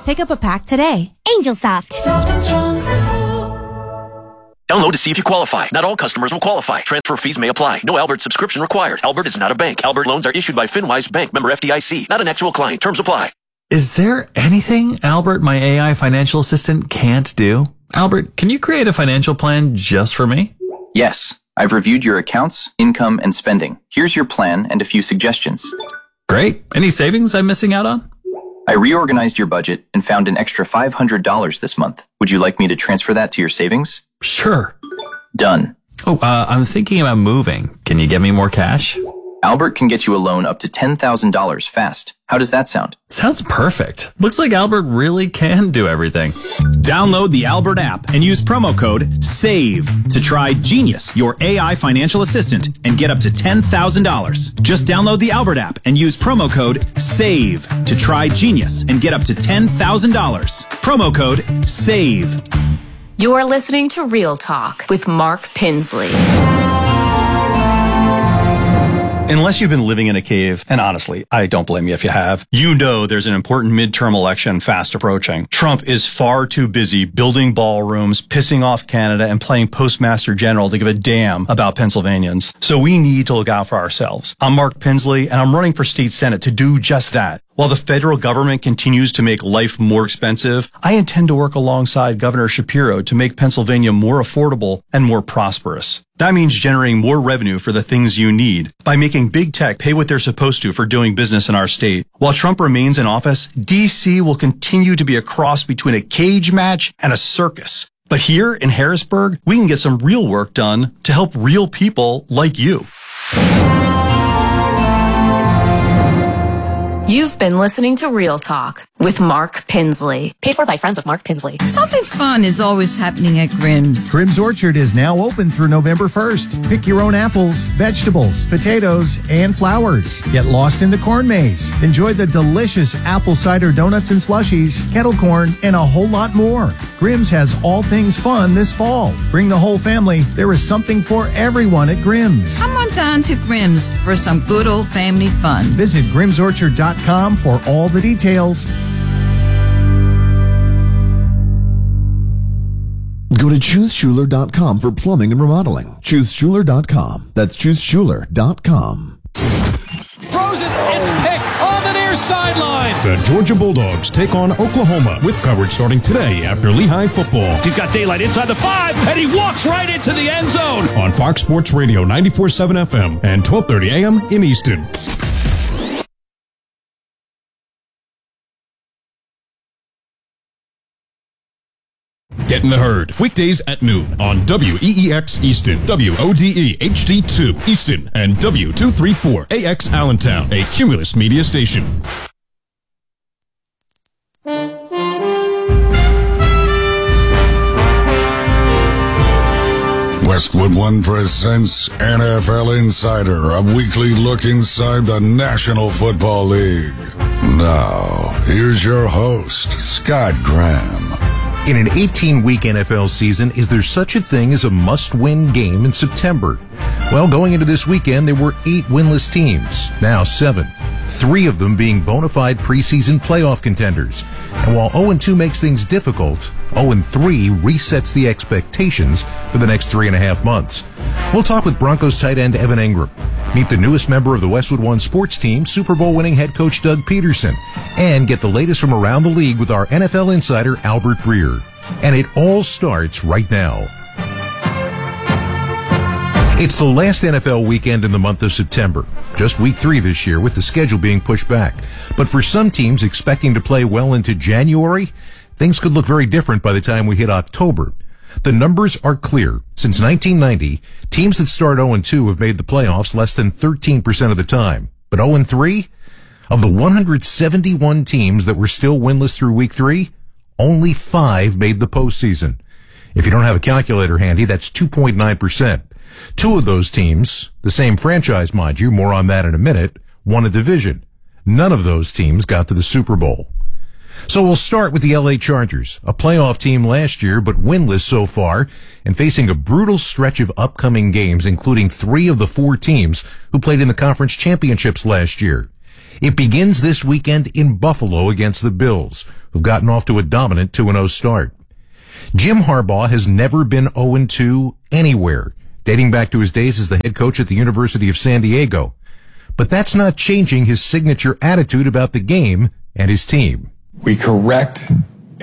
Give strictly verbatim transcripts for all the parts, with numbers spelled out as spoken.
Pick up a pack today. Angelsoft. Soft and strong, simple. Download to see if you qualify. Not all customers will qualify. Transfer fees may apply. No Albert subscription required. Albert is not a bank. Albert loans are issued by FinWise Bank, member F D I C. Not an actual client. Terms apply. Is there anything Albert, my A I financial assistant, can't do? Albert, can you create a financial plan just for me? Yes. I've reviewed your accounts, income, and spending. Here's your plan and a few suggestions. Great. Any savings I'm missing out on? I reorganized your budget and found an extra five hundred dollars this month. Would you like me to transfer that to your savings? Sure. Done. Oh, uh, I'm thinking about moving. Can you get me more cash? Albert can get you a loan up to ten thousand dollars fast. How does that sound? Sounds perfect. Looks like Albert really can do everything. Download the Albert app and use promo code SAVE to try Genius, your A I financial assistant, and get up to ten thousand dollars. Just download the Albert app and use promo code SAVE to try Genius and get up to ten thousand dollars. Promo code SAVE. You're listening to Real Talk with Mark Pinsley. Unless you've been living in a cave, and honestly, I don't blame you if you have, you know there's an important midterm election fast approaching. Trump is far too busy building ballrooms, pissing off Canada, and playing Postmaster General to give a damn about Pennsylvanians. So we need to look out for ourselves. I'm Mark Pinsley, and I'm running for state senate to do just that. While the federal government continues to make life more expensive, I intend to work alongside Governor Shapiro to make Pennsylvania more affordable and more prosperous. That means generating more revenue for the things you need by making big tech pay what they're supposed to for doing business in our state. While Trump remains in office, D C will continue to be a cross between a cage match and a circus. But here in Harrisburg, we can get some real work done to help real people like you. You've been listening to Real Talk with Mark Pinsley. Paid for by friends of Mark Pinsley. Something fun is always happening at Grimm's. Grimm's Orchard is now open through November first. Pick your own apples, vegetables, potatoes, and flowers. Get lost in the corn maze. Enjoy the delicious apple cider donuts and slushies, kettle corn, and a whole lot more. Grimm's has all things fun this fall. Bring the whole family. There is something for everyone at Grimm's. Come on down to Grimm's for some good old family fun. Visit grims orchard dot com for all the details. Go to choose schuler dot com for plumbing and remodeling. choose schuler dot com. That's choose schuler dot com. Throws it, it's picked on the near sideline. The Georgia Bulldogs take on Oklahoma with coverage starting today after Lehigh football. He's got daylight inside the five, and he walks right into the end zone. On Fox Sports Radio ninety-four point seven F M and twelve thirty A M in Easton. Get in the herd. Weekdays at noon on W E E X Easton, W O D E H D two Easton, and W two thirty-four A X Allentown, a Cumulus media station. Westwood One presents N F L Insider, a weekly look inside the National Football League. Now, here's your host, Scott Graham. In an eighteen-week N F L season, is there such a thing as a must-win game in September? Well, going into this weekend, there were eight winless teams, now seven, three of them being bona fide preseason playoff contenders. And while oh and two makes things difficult, oh and three resets the expectations for the next three and a half months. We'll talk with Broncos tight end Evan Engram, meet the newest member of the Westwood One sports team, Super Bowl winning head coach Doug Peterson, and get the latest from around the league with our N F L insider Albert Breer. And it all starts right now. It's the last N F L weekend in the month of September, just week three this year with the schedule being pushed back. But for some teams expecting to play well into January, things could look very different by the time we hit October. The numbers are clear. Since nineteen ninety, teams that start oh and two have made the playoffs less than thirteen percent of the time. But oh and three? Of the one hundred seventy-one teams that were still winless through week three, only five made the postseason. If you don't have a calculator handy, that's two point nine percent. Two of those teams, the same franchise, mind you, more on that in a minute, won a division. None of those teams got to the Super Bowl. So we'll start with the L A Chargers, a playoff team last year, but winless so far, and facing a brutal stretch of upcoming games, including three of the four teams who played in the conference championships last year. It begins this weekend in Buffalo against the Bills, who've gotten off to a dominant two and oh start. Jim Harbaugh has never been oh and two anywhere, dating back to his days as the head coach at the University of San Diego. But that's not changing his signature attitude about the game and his team. We correct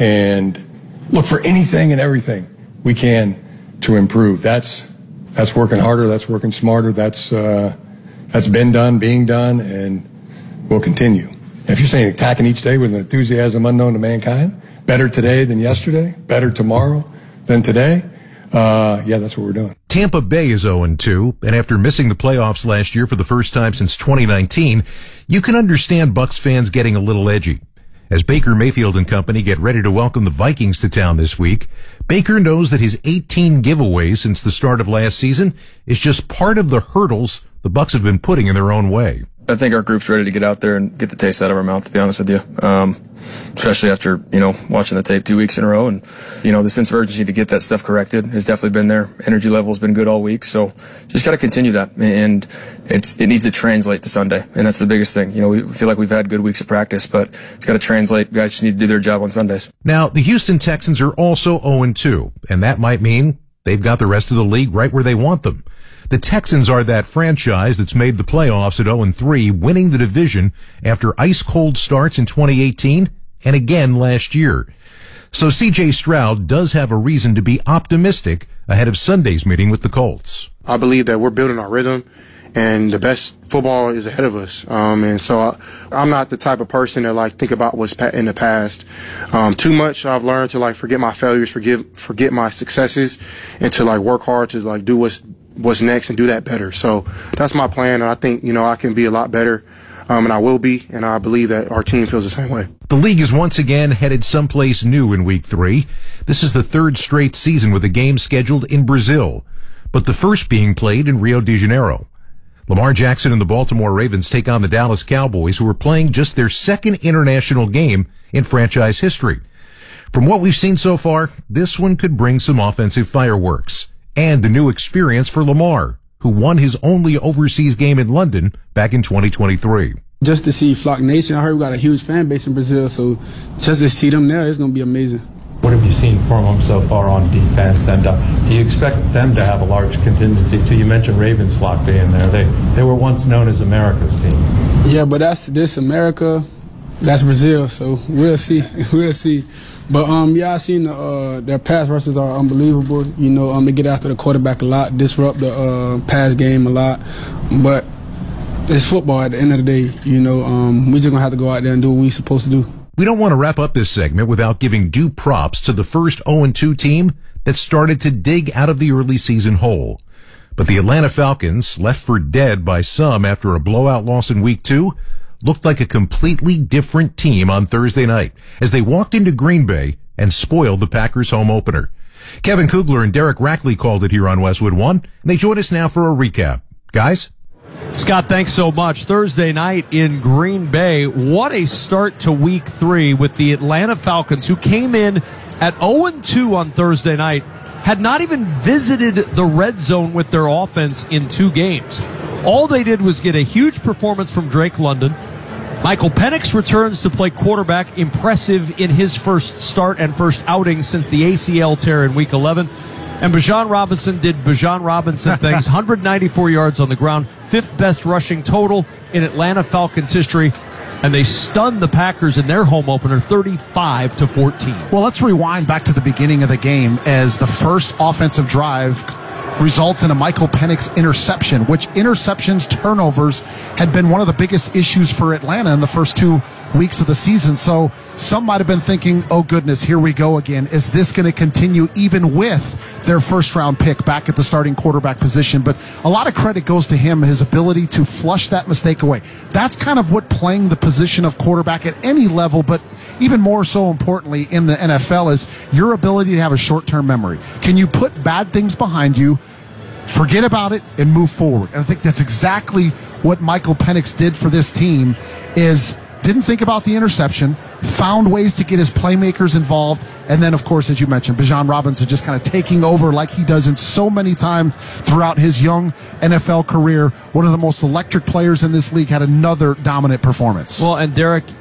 and look for anything and everything we can to improve. That's that's working harder. That's working smarter. That's uh, that's been done, being done, and will continue. If you're saying attacking each day with an enthusiasm unknown to mankind, better today than yesterday, better tomorrow than today, uh, yeah, that's what we're doing. Tampa Bay is oh and two, and after missing the playoffs last year for the first time since twenty nineteen, you can understand Bucs fans getting a little edgy. As Baker Mayfield and company get ready to welcome the Vikings to town this week, Baker knows that his eighteen giveaways since the start of last season is just part of the hurdles the Bucs have been putting in their own way. I think our group's ready to get out there and get the taste out of our mouth, to be honest with you. Um, especially after, you know, watching the tape two weeks in a row. And, you know, the sense of urgency to get that stuff corrected has definitely been there. Energy level's been good all week. So just got to continue that. And it's, it needs to translate to Sunday. And that's the biggest thing. You know, we feel like we've had good weeks of practice, but it's got to translate. Guys just need to do their job on Sundays. Now, the Houston Texans are also oh and two, and that might mean they've got the rest of the league right where they want them. The Texans are that franchise that's made the playoffs at oh and three, winning the division after ice-cold starts in twenty eighteen and again last year. So C J Stroud does have a reason to be optimistic ahead of Sunday's meeting with the Colts. I believe that we're building our rhythm, and the best football is ahead of us. Um, and so I, I'm not the type of person that like think about what's in the past um, too much. I've learned to like forget my failures, forgive, forget my successes, and to like work hard to like do what's what's next and do that better. So that's my plan, and I think, you know, I can be a lot better, um, and I will be, and I believe that our team feels the same way. The league is once again headed someplace new in week three. This is the third straight season with a game scheduled in Brazil, but the first being played in Rio de Janeiro. Lamar Jackson and the Baltimore Ravens take on the Dallas Cowboys, who are playing just their second international game in franchise history. From what we've seen so far, this one could bring some offensive fireworks. And the new experience for Lamar, who won his only overseas game in London back in twenty twenty-three. Just to see Flock Nation, I heard we got a huge fan base in Brazil, so just to see them there, it's going to be amazing. What have you seen from them so far on defense, and uh, do you expect them to have a large contingency too? You mentioned Ravens Flock being there. They they were once known as America's team. Yeah, but that's this America, that's Brazil, so we'll see. We'll see. But, um, yeah, I've seen the, uh, their pass rushes are unbelievable. You know, um, they get after the quarterback a lot, disrupt the uh, pass game a lot. But it's football at the end of the day. You know, um, we're just going to have to go out there and do what we're supposed to do. We don't want to wrap up this segment without giving due props to the first oh and two team that started to dig out of the early season hole. But the Atlanta Falcons, left for dead by some after a blowout loss in week two, looked like a completely different team on Thursday night as they walked into Green Bay and spoiled the Packers' home opener. Kevin Kugler and Derek Rackley called it here on Westwood One, and they join us now for a recap. Guys? Scott, thanks so much. Thursday night in Green Bay. What a start to week three with the Atlanta Falcons, who came in at oh and two on Thursday night, had not even visited the red zone with their offense in two games. All they did was get a huge performance from Drake London. Michael Penix returns to play quarterback, impressive in his first start and first outing since the A C L tear in week eleven. And Bijan Robinson did Bijan Robinson things, one hundred ninety-four yards on the ground, fifth best rushing total in Atlanta Falcons history. And they stunned the Packers in their home opener thirty-five to fourteen. Well, let's rewind back to the beginning of the game as the first offensive drive results in a Michael Penix interception, which interceptions, turnovers had been one of the biggest issues for Atlanta in the first two weeks of the season. So some might have been thinking, oh goodness, here we go again. Is this going to continue even with their first round pick back at the starting quarterback position? But a lot of credit goes to him, his ability to flush that mistake away. That's kind of what playing the position of quarterback at any level, but even more so importantly in the N F L, is your ability to have a short-term memory. Can you put bad things behind you, forget about it, and move forward? And I think that's exactly what Michael Penix did for this team, is didn't think about the interception, found ways to get his playmakers involved, and then, of course, as you mentioned, Bijan Robinson just kind of taking over like he does in so many times throughout his young N F L career. One of the most electric players in this league, had another dominant performance. Well, and Derek,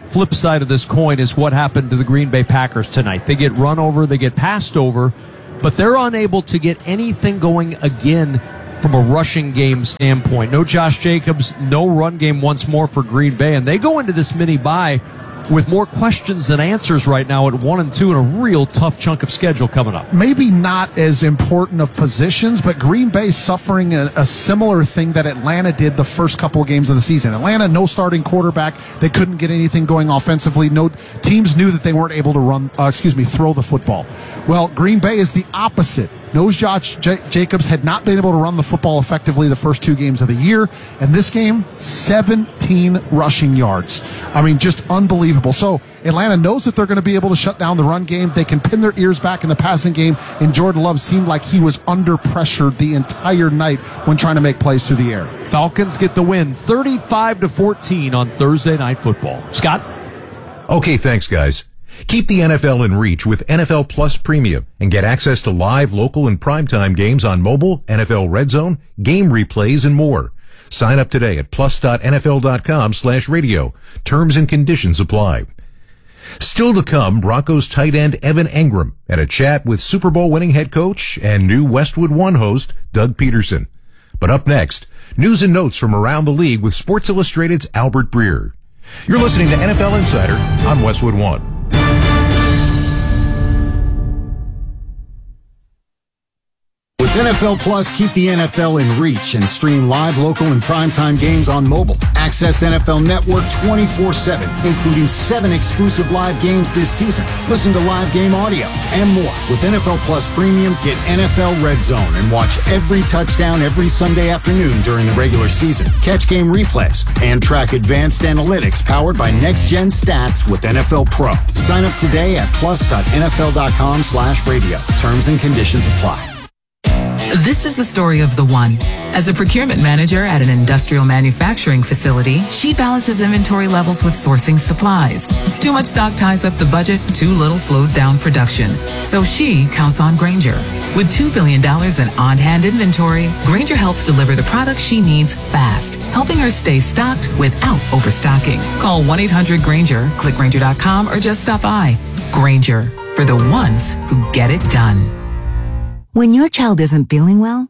flip side of this coin is what happened to the Green Bay Packers tonight. They get run over, they get passed over, but they're unable to get anything going again from a rushing game standpoint. No Josh Jacobs, no run game once more for Green Bay, and they go into this mini bye with more questions than answers right now at one and two and a real tough chunk of schedule coming up. Maybe not as important of positions, but Green Bay suffering a, a similar thing that Atlanta did the first couple of games of the season. Atlanta, no starting quarterback. They couldn't get anything going offensively. No teams knew that they weren't able to run, uh, excuse me, throw the football. Well, Green Bay is the opposite. No Josh J- Jacobs had not been able to run the football effectively the first two games of the year. And this game, seventeen rushing yards. I mean, just unbelievable. So Atlanta knows that they're going to be able to shut down the run game. They can pin their ears back in the passing game. And Jordan Love seemed like he was under pressure the entire night when trying to make plays through the air. Falcons get the win, thirty-five to fourteen on Thursday Night Football. Scott? Okay, thanks, guys. Keep the N F L in reach with N F L Plus Premium and get access to live, local, and primetime games on mobile, N F L Red Zone, game replays, and more. Sign up today at plus.nfl.com slash radio. Terms and conditions apply. Still to come, Broncos tight end Evan Engram and a chat with Super Bowl winning head coach and new Westwood One host Doug Peterson. But up next, news and notes from around the league with Sports Illustrated's Albert Breer. You're listening to N F L Insider on Westwood One. With N F L Plus, keep the N F L in reach and stream live, local, and primetime games on mobile. Access N F L Network twenty-four seven, including seven exclusive live games this season. Listen to live game audio and more. With N F L Plus Premium, get N F L Red Zone and watch every touchdown every Sunday afternoon during the regular season. Catch game replays and track advanced analytics powered by Next Gen Stats with N F L Pro. Sign up today at plus.nfl.com slash radio. Terms and conditions apply. This is the story of the one. As a procurement manager at an industrial manufacturing facility, she balances inventory levels with sourcing supplies. Too much stock ties up the budget, too little slows down production. So she counts on Grainger. With two billion dollars in on-hand inventory, Grainger helps deliver the products she needs fast, helping her stay stocked without overstocking. Call one eight hundred Grainger, click Grainger dot com, or just stop by. Grainger, for the ones who get it done. When your child isn't feeling well,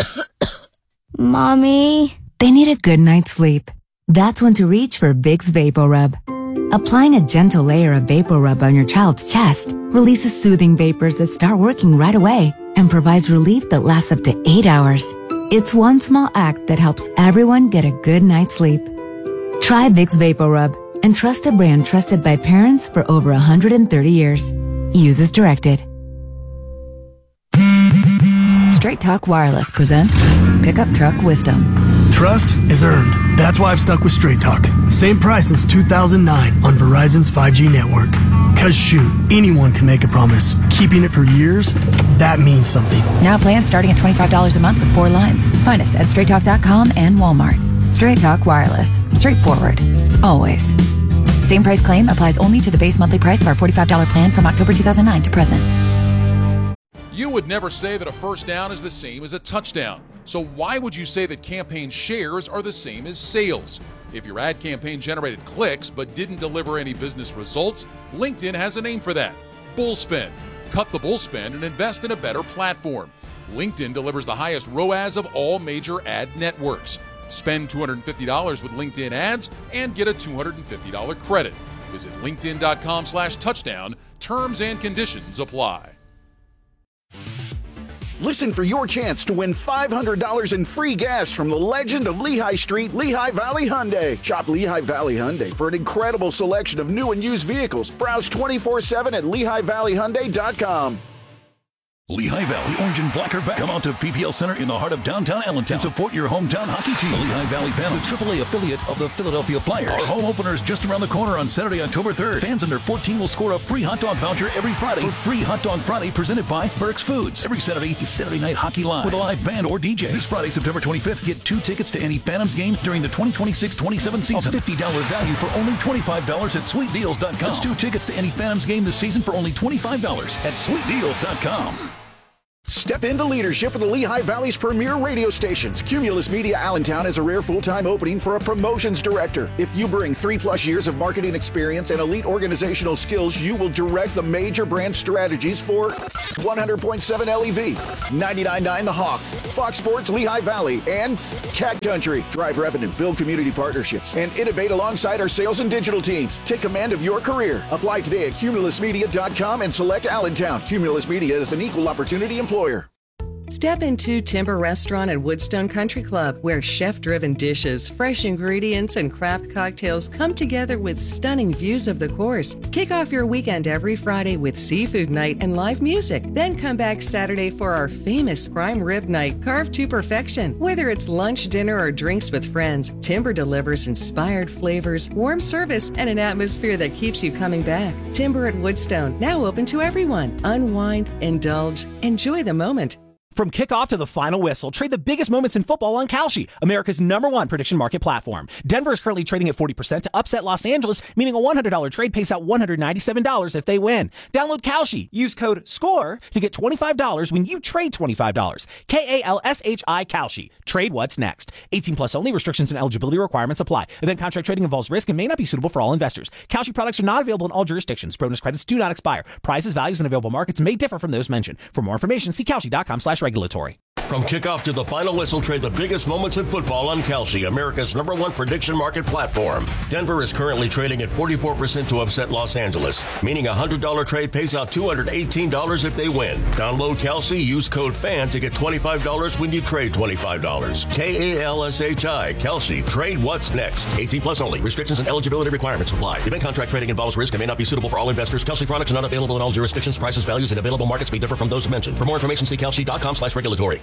Mommy, they need a good night's sleep. That's when to reach for Vicks VapoRub. Applying a gentle layer of VapoRub on your child's chest releases soothing vapors that start working right away and provides relief that lasts up to eight hours. It's one small act that helps everyone get a good night's sleep. Try Vicks VapoRub and trust a brand trusted by parents for over one hundred thirty years. Use as directed. Straight Talk Wireless presents Pickup Truck Wisdom. Trust is earned. That's why I've stuck with Straight Talk. Same price since two thousand nine on Verizon's five G network. Cause shoot, anyone can make a promise. Keeping it for years, that means something. Now plans starting at twenty-five dollars a month with four lines. Find us at straight talk dot com and Walmart. Straight Talk Wireless. Straightforward. Always. Same price claim applies only to the base monthly price of our forty-five dollars plan from October two thousand nine to present. You would never say that a first down is the same as a touchdown. So why would you say that campaign shares are the same as sales? If your ad campaign generated clicks but didn't deliver any business results, LinkedIn has a name for that. Bullspend. Cut the bullspend and invest in a better platform. LinkedIn delivers the highest R O A S of all major ad networks. Spend two hundred fifty dollars with LinkedIn ads and get a two hundred fifty dollars credit. Visit linkedin.com slash touchdown. Terms and conditions apply. Listen for your chance to win five hundred dollars in free gas from the legend of Lehigh Street, Lehigh Valley Hyundai. Shop Lehigh Valley Hyundai for an incredible selection of new and used vehicles. Browse twenty-four seven at lehigh valley hyundai dot com. Lehigh Valley Orange and Black are back. Come out to P P L Center in the heart of downtown Allentown and support your hometown hockey team. The Lehigh Valley Phantoms, the triple A affiliate of the Philadelphia Flyers. Our home opener is just around the corner on Saturday, October third. Fans under fourteen will score a free hot dog voucher every Friday for Free Hot Dog Friday presented by Burke's Foods. Every Saturday is Saturday Night Hockey Live with a live band or D J. This Friday, September twenty-fifth, get two tickets to any Phantoms game during the twenty twenty-six twenty-seven season. A fifty dollars value for only twenty-five dollars at sweet deals dot com. That's two tickets to any Phantoms game this season for only twenty-five dollars at sweet deals dot com. Step into leadership of the Lehigh Valley's premier radio stations. Cumulus Media Allentown has a rare full-time opening for a promotions director. If you bring three-plus years of marketing experience and elite organizational skills, you will direct the major brand strategies for one hundred point seven L E V, ninety-nine point nine The Hawk, Fox Sports Lehigh Valley, and Cat Country. Drive revenue, build community partnerships, and innovate alongside our sales and digital teams. Take command of your career. Apply today at cumulus media dot com and select Allentown. Cumulus Media is an equal opportunity employer. Step into Timber Restaurant at Woodstone Country Club, where chef-driven dishes, fresh ingredients, and craft cocktails come together with stunning views of the course. Kick off your weekend every Friday with seafood night and live music. Then come back Saturday for our famous prime rib night, carved to perfection. Whether it's lunch, dinner, or drinks with friends, Timber delivers inspired flavors, warm service, and an atmosphere that keeps you coming back. Timber at Woodstone, now open to everyone. Unwind, indulge, enjoy the moment. From kickoff to the final whistle, trade the biggest moments in football on Kalshi, America's number one prediction market platform. Denver is currently trading at forty percent to upset Los Angeles, meaning a one hundred dollars trade pays out one hundred ninety-seven dollars if they win. Download Kalshi. Use code SCORE to get twenty-five dollars when you trade twenty-five dollars. K A L S H I Kalshi. Trade what's next. eighteen plus only. Restrictions and eligibility requirements apply. Event contract trading involves risk and may not be suitable for all investors. Kalshi products are not available in all jurisdictions. Bonus credits do not expire. Prices, values, and available markets may differ from those mentioned. For more information, see Kalshi dot com slash regulatory. From kickoff to the final whistle, trade the biggest moments in football on Kalshi, America's number one prediction market platform. Denver is currently trading at forty-four percent to upset Los Angeles, meaning a one hundred dollars trade pays out two hundred eighteen dollars if they win. Download Kalshi, use code FAN to get twenty-five dollars when you trade twenty-five dollars. K A L S H I, Kalshi. Trade what's next. eighteen plus only. Restrictions and eligibility requirements apply. Event contract trading involves risk and may not be suitable for all investors. Kalshi products are not available in all jurisdictions. Prices, values, and available markets may differ from those mentioned. For more information, see Kalshi dot com slash regulatory.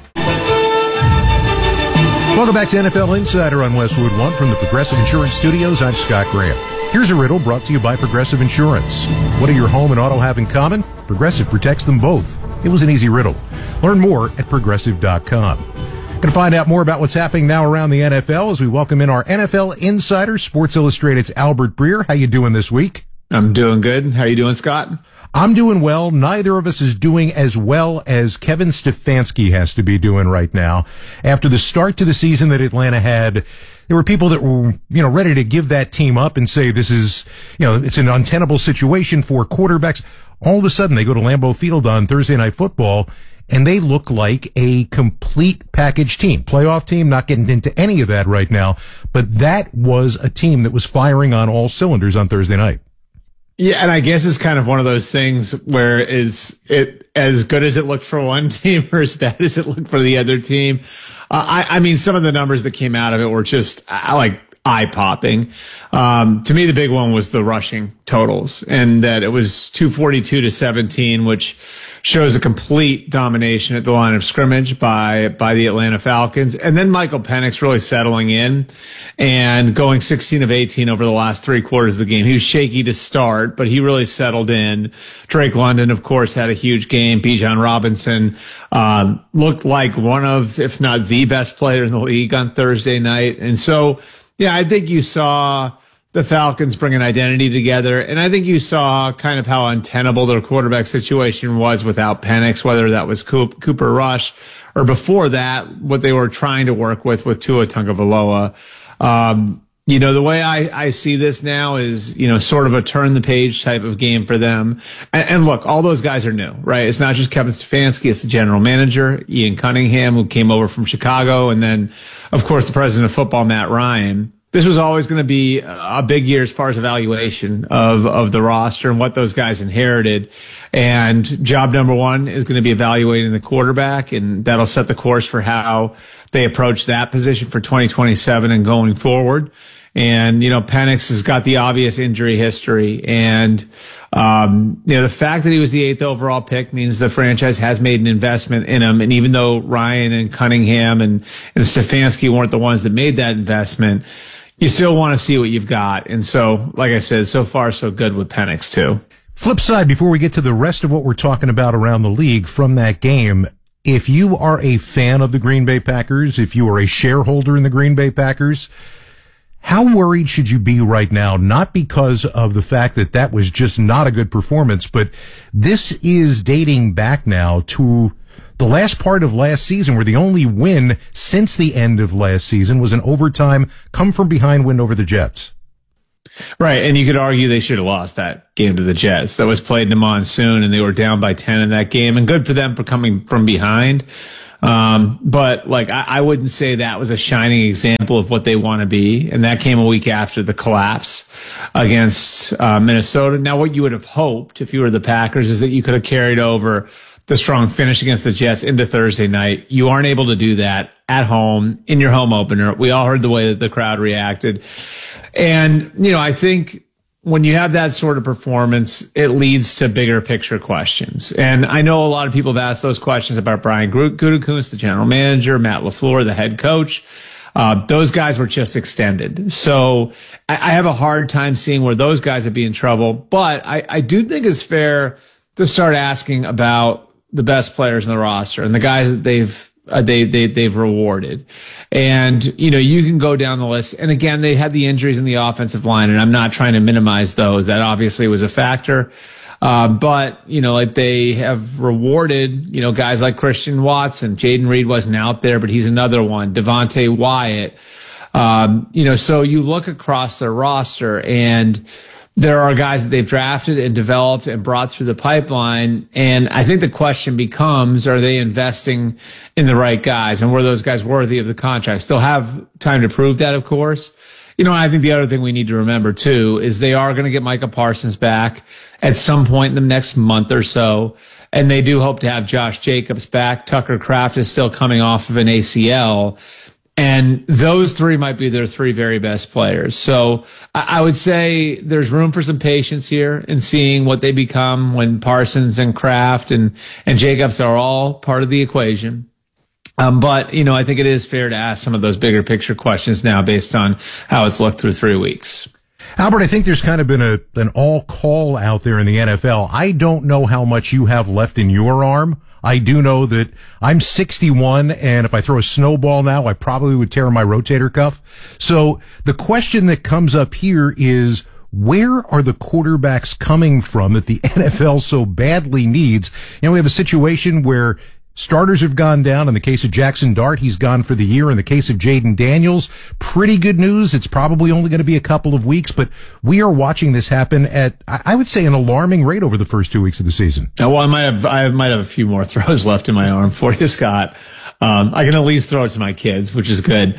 Welcome back to N F L Insider on Westwood One from the Progressive Insurance Studios. I'm Scott Graham. Here's a riddle brought to you by Progressive Insurance. What do your home and auto have in common? Progressive protects them both. It was an easy riddle. Learn more at progressive dot com. Going to find out more about what's happening now around the N F L as we welcome in our N F L Insider, Sports Illustrated's Albert Breer. How you doing this week? I'm doing good. How you doing, Scott? I'm doing well. Neither of us is doing as well as Kevin Stefanski has to be doing right now. After the start to the season that Atlanta had, there were people that were, you know, ready to give that team up and say this is, you know, it's an untenable situation for quarterbacks. All of a sudden, they go to Lambeau Field on Thursday Night Football, and they look like a complete package team. Playoff team, not getting into any of that right now, but that was a team that was firing on all cylinders on Thursday night. Yeah, and I guess it's kind of one of those things where is it as good as it looked for one team or as bad as it looked for the other team. Uh, I, I mean, some of the numbers that came out of it were just uh, like eye-popping. Um, to me, the big one was the rushing totals, and that it was two forty-two to seventeen, which shows a complete domination at the line of scrimmage by by the Atlanta Falcons. And then Michael Penix really settling in and going sixteen of eighteen over the last three quarters of the game. He was shaky to start, but he really settled in. Drake London, of course, had a huge game. Bijan Robinson um, looked like one of, if not the best player in the league on Thursday night. And so, yeah, I think you saw the Falcons bring an identity together, and I think you saw kind of how untenable their quarterback situation was without Penix, whether that was Cooper Rush or before that, what they were trying to work with with Tua Tagovailoa. Um, you know, the way I, I see this now is, you know, sort of a turn the page type of game for them. And, and look, all those guys are new, right? It's not just Kevin Stefanski, it's the general manager, Ian Cunningham, who came over from Chicago, and then, of course, the president of football, Matt Ryan. This was always going to be a big year as far as evaluation of, of the roster and what those guys inherited. And job number one is going to be evaluating the quarterback, and that'll set the course for how they approach that position for twenty twenty-seven and going forward. And, you know, Penix has got the obvious injury history. And, um, you know, the fact that he was the eighth overall pick means the franchise has made an investment in him. And even though Ryan and Cunningham and, and Stefanski weren't the ones that made that investment, you still want to see what you've got. And so, like I said, so far so good with Penix too. Flip side, before we get to the rest of what we're talking about around the league from that game, if you are a fan of the Green Bay Packers, if you are a shareholder in the Green Bay Packers, How worried should you be right now? Not because of the fact that that was just not a good performance, but this is dating back now to the last part of last season, where the only win since the end of last season was an overtime come from behind win over the Jets. Right, and you could argue they should have lost that game to the Jets. That was played in the monsoon, and they were down by ten in that game, and good for them for coming from behind. Um, but like, I, I wouldn't say that was a shining example of what they want to be. And that came a week after the collapse against uh, Minnesota. Now, what you would have hoped if you were the Packers is that you could have carried over the strong finish against the Jets into Thursday night. You aren't able to do that at home in your home opener. We all heard the way that the crowd reacted. And, you know, I think when you have that sort of performance, it leads to bigger picture questions. And I know a lot of people have asked those questions about Brian Gutekunst, the general manager, Matt LaFleur, the head coach. Uh, those guys were just extended. So I, I have a hard time seeing where those guys would be in trouble. But I, I do think it's fair to start asking about the best players in the roster and the guys that they've Uh, they, they, they've rewarded. And, you know, you can go down the list. And again, they had the injuries in the offensive line, and I'm not trying to minimize those. That obviously was a factor. Uh, but, you know, like they have rewarded, you know, guys like Christian Watson. Jaden Reed wasn't out there, but he's another one. Devontae Wyatt. Um, you know, so you look across their roster, and there are guys that they've drafted and developed and brought through the pipeline. And I think the question becomes, are they investing in the right guys? And were those guys worthy of the contracts? They'll have time to prove that, of course. You know, I think the other thing we need to remember, too, is they are going to get Micah Parsons back at some point in the next month or so. And they do hope to have Josh Jacobs back. Tucker Kraft is still coming off of an A C L. And those three might be their three very best players. So I would say there's room for some patience here in seeing what they become when Parsons and Kraft and, and Jacobs are all part of the equation. Um, but, you know, I think it is fair to ask some of those bigger picture questions now based on how it's looked through three weeks. Albert, I think there's kind of been a an all call out there in the N F L. I don't know how much you have left in your arm. I do know that I'm sixty-one, and if I throw a snowball now, I probably would tear my rotator cuff. So the question that comes up here is, where are the quarterbacks coming from that the N F L so badly needs? You know, we have a situation where starters have gone down. In the case of Jackson Dart, he's gone for the year. In the case of Jaden Daniels, pretty good news. It's probably only going to be a couple of weeks, but we are watching this happen at, I would say, an alarming rate over the first two weeks of the season. Now, well, I might have, I might have a few more throws left in my arm for you, Scott. Um, I can at least throw it to my kids, which is good.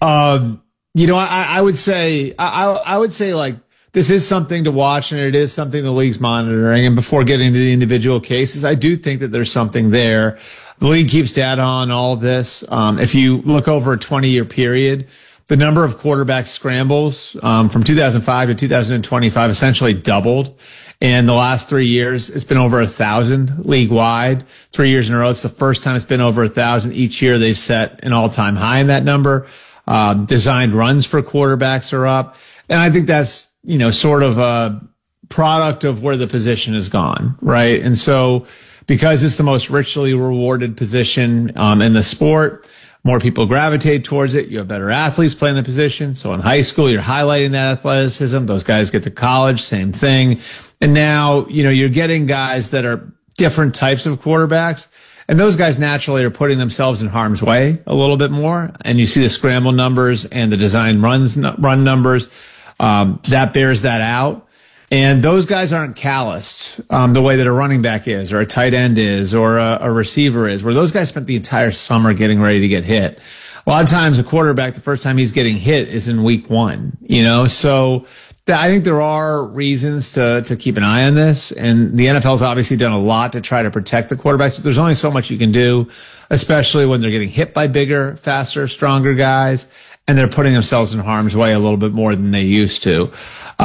um, you know, I, I would say, I, I would say like, this is something to watch, and it is something the league's monitoring. And before getting to the individual cases, I do think that there's something there. The league keeps data on all of this. Um, if you look over a twenty-year period, the number of quarterback scrambles um, from two thousand five to two thousand twenty-five essentially doubled. And the last three years, it's been over a thousand league-wide. Three years in a row, it's the first time it's been over a thousand. Each year, they've set an all-time high in that number. Uh, designed runs for quarterbacks are up. And I think that's, you know, sort of a product of where the position has gone, right? And so because it's the most richly rewarded position um, in the sport, more people gravitate towards it. You have better athletes playing the position. So in high school, you're highlighting that athleticism. Those guys get to college, same thing. And now, you know, you're getting guys that are different types of quarterbacks. And those guys naturally are putting themselves in harm's way a little bit more. And you see the scramble numbers and the design runs, run numbers. Um, that bears that out. And those guys aren't calloused, um, the way that a running back is, or a tight end is, or a, a receiver is, where those guys spent the entire summer getting ready to get hit. A lot of times a quarterback, the first time he's getting hit is in week one, you know? So th- I think there are reasons to, to keep an eye on this. And the N F L's obviously done a lot to try to protect the quarterbacks, but there's only so much you can do, especially when they're getting hit by bigger, faster, stronger guys. And they're putting themselves in harm's way a little bit more than they used to.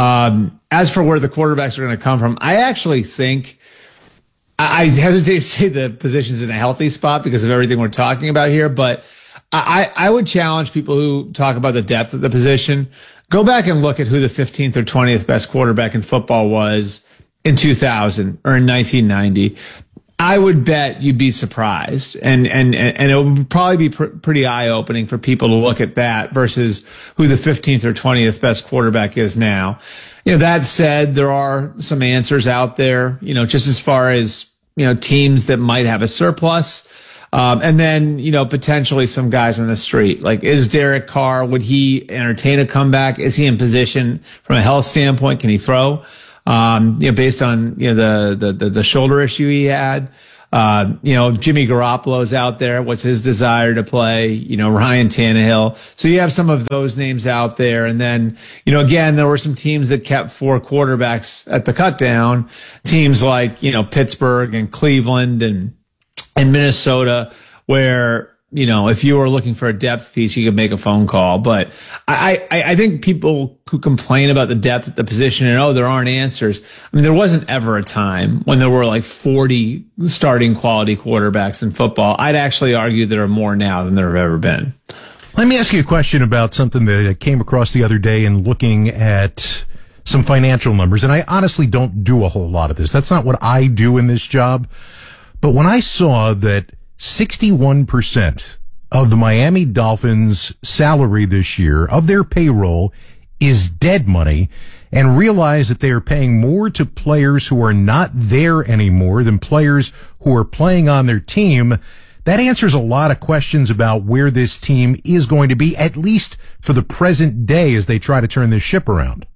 Um, as for where the quarterbacks are going to come from, I actually think, I, I hesitate to say the position's in a healthy spot because of everything we're talking about here, but I, I would challenge people who talk about the depth of the position. Go back and look at who the fifteenth or twentieth best quarterback in football was in two thousand or in nineteen ninety. I would bet you'd be surprised, and and and it would probably be pr- pretty eye opening for people to look at that versus who the fifteenth or twentieth best quarterback is now. You know, that said, there are some answers out there. You know, just as far as you know, teams that might have a surplus, um, and then you know potentially some guys on the street. Like, is Derek Carr? Would he entertain a comeback? Is he in position from a health standpoint? Can he throw? Um, you know, based on, you know, the, the, the shoulder issue he had, uh, you know, Jimmy Garoppolo's out there. What's his desire to play? You know, Ryan Tannehill. So you have some of those names out there. And then, you know, again, there were some teams that kept four quarterbacks at the cut down. Teams like, you know, Pittsburgh and Cleveland and, and Minnesota, where, you know, if you were looking for a depth piece, you could make a phone call. But I, I, I think people who complain about the depth at the position and, oh, there aren't answers. I mean, there wasn't ever a time when there were like forty starting quality quarterbacks in football. I'd actually argue there are more now than there have ever been. Let me ask you a question about something that I came across the other day in looking at some financial numbers. And I honestly don't do a whole lot of this. That's not what I do in this job. But when I saw that sixty-one percent of the Miami Dolphins' salary this year, of their payroll, is dead money, and realize that they are paying more to players who are not there anymore than players who are playing on their team, that answers a lot of questions about where this team is going to be, at least for the present day, as they try to turn this ship around.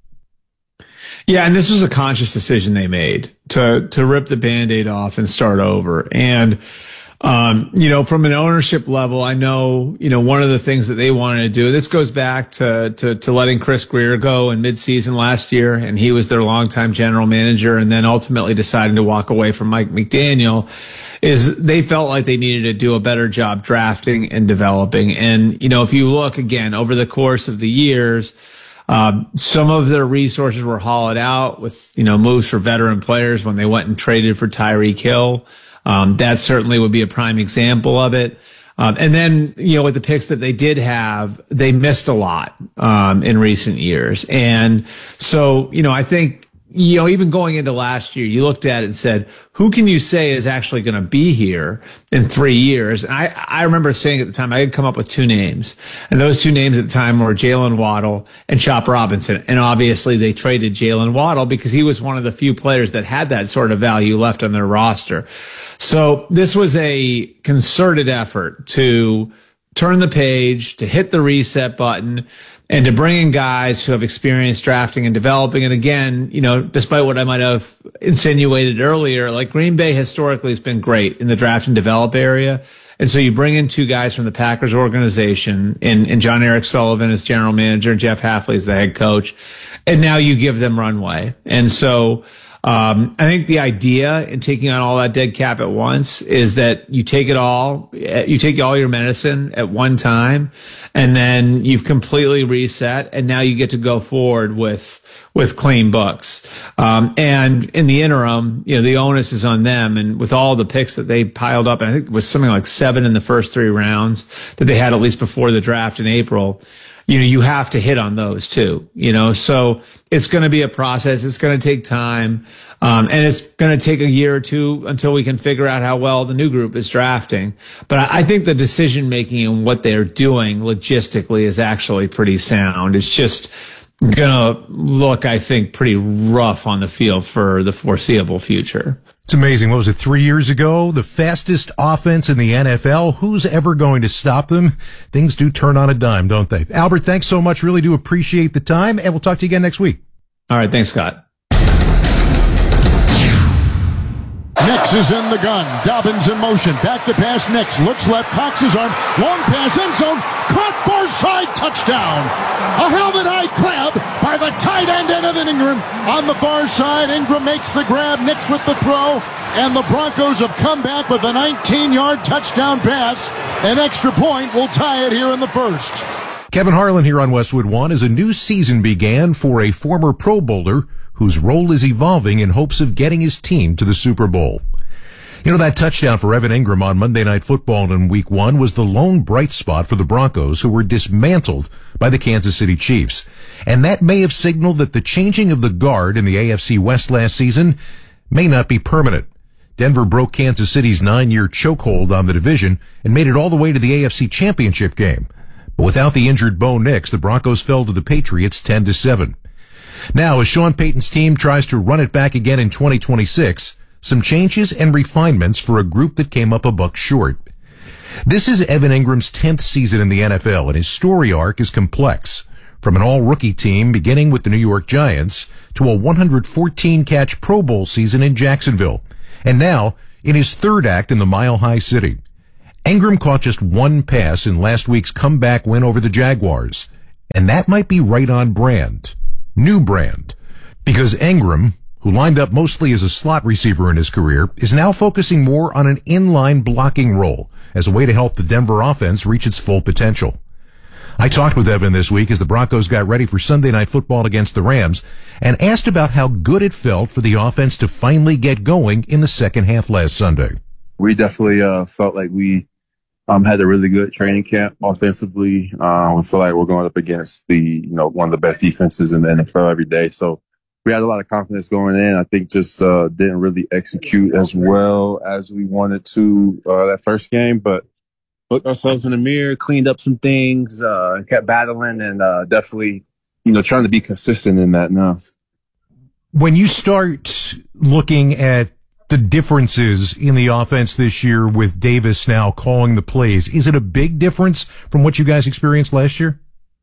Yeah, and this was a conscious decision they made to to rip the Band-Aid off and start over. And Um, you know, from an ownership level, I know, you know, one of the things that they wanted to do, this goes back to, to, to letting Chris Greer go in midseason last year, and he was their longtime general manager, and then ultimately deciding to walk away from Mike McDaniel, is they felt like they needed to do a better job drafting and developing. And, you know, if you look again over the course of the years, Um, some of their resources were hollowed out with, you know, moves for veteran players when they went and traded for Tyreek Hill. Um, that certainly would be a prime example of it. Um, and then, you know, with the picks that they did have, they missed a lot, um, in recent years. And so, you know, I think, you know, even going into last year, you looked at it and said, who can you say is actually going to be here in three years? And I, I remember saying at the time, I had come up with two names. And those two names at the time were Jalen Waddle and Chop Robinson. And obviously they traded Jalen Waddle because he was one of the few players that had that sort of value left on their roster. So this was a concerted effort to turn the page, to hit the reset button, and to bring in guys who have experience drafting and developing. And again, you know, despite what I might have insinuated earlier, like Green Bay historically has been great in the draft and develop area. And so you bring in two guys from the Packers organization, and, and John Eric Sullivan as general manager and Jeff Hafley as the head coach. And now you give them runway. And so, Um, I think the idea in taking on all that dead cap at once is that you take it all, you take all your medicine at one time, and then you've completely reset, and now you get to go forward with, with clean books. Um, and in the interim, you know, the onus is on them, and with all the picks that they piled up, and I think it was something like seven in the first three rounds that they had at least before the draft in April. You know, you have to hit on those too, you know, so it's going to be a process. It's going to take time. Um, and it's going to take a year or two until we can figure out how well the new group is drafting. But I, I think the decision making and what they're doing logistically is actually pretty sound. It's just going to look, I think, pretty rough on the field for the foreseeable future. It's amazing. What was it, three years ago? The fastest offense in the N F L. Who's ever going to stop them? Things do turn on a dime, don't they? Albert, thanks so much. Really do appreciate the time, and we'll talk to you again next week. All right. Thanks, Scott. Nix is in the gun. Dobbins in motion. Back to pass. Nix looks left. Cocks his arm. Long pass. End zone. Caught far side. Touchdown. A helmet high grab by the tight end Evan Ingram on the far side. Ingram makes the grab. Nix with the throw. And the Broncos have come back with a nineteen-yard touchdown pass. An extra point will tie it here in the first. Kevin Harlan here on Westwood One as a new season began for a former Pro Bowler whose role is evolving in hopes of getting his team to the Super Bowl. You know, that touchdown for Evan Ingram on Monday Night Football in Week One was the lone bright spot for the Broncos, who were dismantled by the Kansas City Chiefs. And that may have signaled that the changing of the guard in the A F C West last season may not be permanent. Denver broke Kansas City's nine-year chokehold on the division and made it all the way to the A F C Championship game. But without the injured Bo Nix, the Broncos fell to the Patriots ten to seven. Now, as Sean Payton's team tries to run it back again in twenty twenty-six, some changes and refinements for a group that came up a buck short. This is Evan Ingram's tenth season in the N F L, and his story arc is complex. From an all-rookie team beginning with the New York Giants to a one hundred fourteen catch Pro Bowl season in Jacksonville, and now in his third act in the Mile High City. Ingram caught just one pass in last week's comeback win over the Jaguars, and that might be right on brand. New brand. Because Ingram, who lined up mostly as a slot receiver in his career, is now focusing more on an inline blocking role as a way to help the Denver offense reach its full potential. I talked with Evan this week as the Broncos got ready for Sunday Night Football against the Rams and asked about how good it felt for the offense to finally get going in the second half last Sunday. We definitely uh, felt like we um, had a really good training camp offensively. Um, we feel like we're going up against the, you know, one of the best defenses in the N F L every day. So we had a lot of confidence going in. I think just uh, didn't really execute as well as we wanted to uh, that first game, but looked ourselves in the mirror, cleaned up some things, uh, kept battling, and uh, definitely, you know, trying to be consistent in that now. When you start looking at the differences in the offense this year with Davis now calling the plays, is it a big difference from what you guys experienced last year?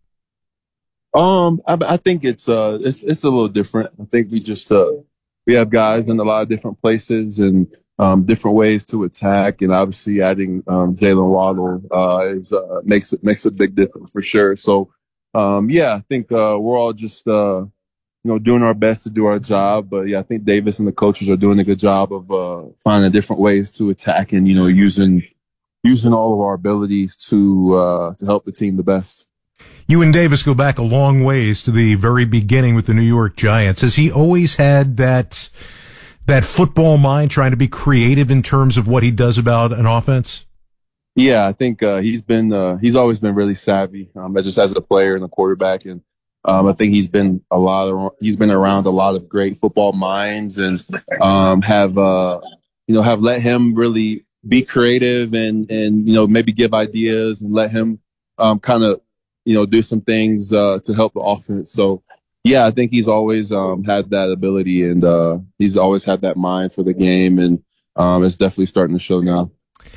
Um, I, I think it's uh, it's it's a little different. I think we just uh, we have guys in a lot of different places and um, different ways to attack, and obviously adding um, Jalen Waddle uh, is uh, makes it makes a big difference for sure. So, um, yeah, I think uh, we're all just uh, you know doing our best to do our job. But yeah, I think Davis and the coaches are doing a good job of uh, finding different ways to attack and you know using using all of our abilities to uh, to help the team the best. You and Davis go back a long ways to the very beginning with the New York Giants. Has he always had that that football mind, trying to be creative in terms of what he does about an offense? Yeah, I think uh, he's been uh, he's always been really savvy, um, just as a player and a quarterback, and um, I think he's been a lot of he's been around a lot of great football minds, and um, have uh, you know have let him really be creative and and you know maybe give ideas and let him um, kind of. you know, do some things uh, to help the offense. So, yeah, I think he's always um, had that ability, and uh, he's always had that mind for the game, and um, it's definitely starting to show now.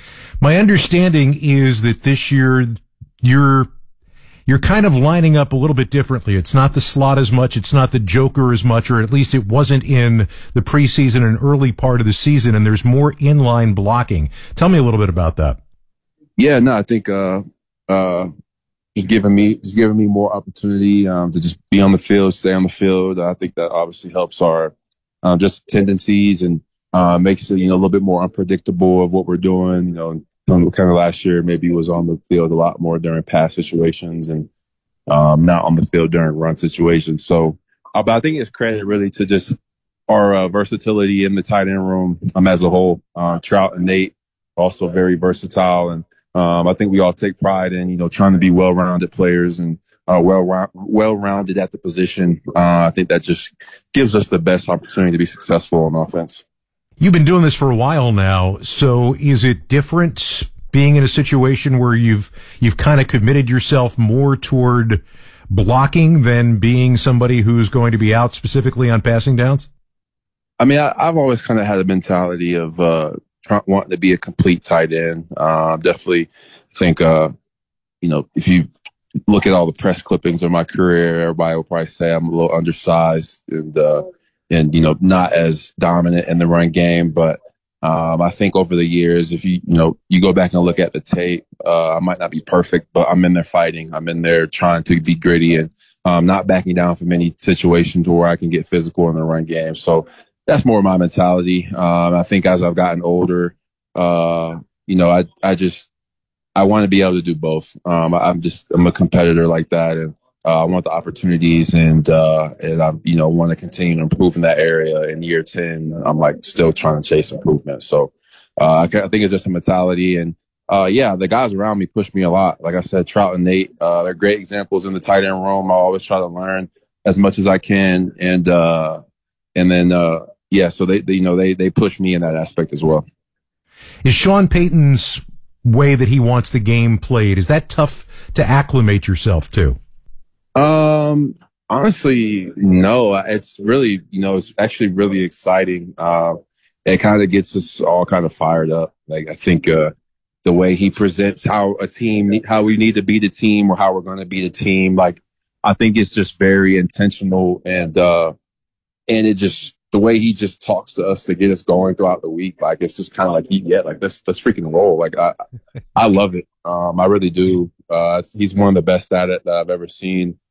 My understanding is that this year you're you're kind of lining up a little bit differently. It's not the slot as much, it's not the joker as much, or at least it wasn't in the preseason and early part of the season, and there's more inline blocking. Tell me a little bit about that. Yeah, no, I think uh, uh, just giving me just giving me more opportunity um, to just be on the field, stay on the field. I think that obviously helps our um, just tendencies and uh, makes it you know a little bit more unpredictable of what we're doing. You know, kind of last year maybe was on the field a lot more during pass situations and um, not on the field during run situations. So, uh, but I think it's credit really to just our uh, versatility in the tight end room um, as a whole. Uh, Trout and Nate also very versatile and. Um, I think we all take pride in, you know, trying to be well-rounded players and uh, well well-rounded at the position. Uh, I think that just gives us the best opportunity to be successful on offense. You've been doing this for a while now, so is it different being in a situation where you've you've kind of committed yourself more toward blocking than being somebody who's going to be out specifically on passing downs? I mean, I, I've always kind of had a mentality of uh, trying, wanting to be a complete tight end. Uh, definitely think, uh, you know, if you look at all the press clippings of my career, everybody will probably say I'm a little undersized and, uh, and you know, not as dominant in the run game. But um, I think over the years, if you, you know, you go back and look at the tape, uh, I might not be perfect, but I'm in there fighting. I'm in there trying to be gritty and um, not backing down from any situations where I can get physical in the run game. So, that's more my mentality. Um, I think as I've gotten older, uh, you know, I, I just, I want to be able to do both. Um, I'm just, I'm a competitor like that. And, uh, I want the opportunities and, uh, and I, you know, want to continue to improve in that area. In year ten, I'm like still trying to chase improvement. So, uh, I, I think it's just a mentality. And, uh, yeah, the guys around me push me a lot. Like I said, Trout and Nate, uh, they're great examples in the tight end room. I always try to learn as much as I can. And, uh, And then, uh, yeah, so they, they you know they they push me in that aspect as well. Is Sean Payton's way that he wants the game played, is that tough to acclimate yourself to? Um, honestly, no. It's really, you know, it's actually really exciting. Uh, it kind of gets us all kind of fired up. Like, I think, uh, the way he presents how a team, how we need to be the team or how we're going to be the team. Like, I think it's just very intentional and, uh, and it just, the way he just talks to us to get us going throughout the week, like, it's just kind of like, yeah, like, let's, let's freaking roll. Like, I, I love it. Um, I really do. Uh, he's one of the best at it that I've ever seen.